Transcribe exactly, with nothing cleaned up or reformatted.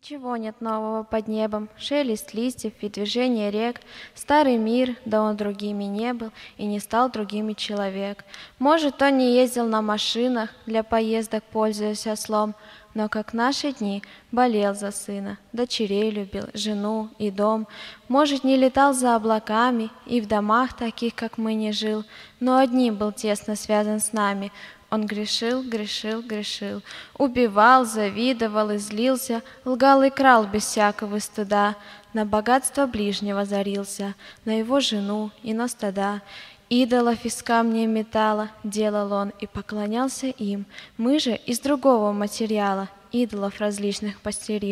Ничего нет нового под небом, шелест листьев и движение рек. Старый мир, да он другими не был, и не стал другими человек. Может, он не ездил на машинах, для поездок пользуясь ослом, но, как наши дни, болел за сына, дочерей любил, жену и дом. Может, не летал за облаками и в домах таких, как мы, не жил, но одним был тесно связан с нами — он грешил, грешил, грешил, убивал, завидовал и злился, лгал и крал без всякого стыда, на богатство ближнего зарился, на его жену и на стада. Идолов из камня и металла делал он и поклонялся им. Мы же из другого материала идолов различных постерили.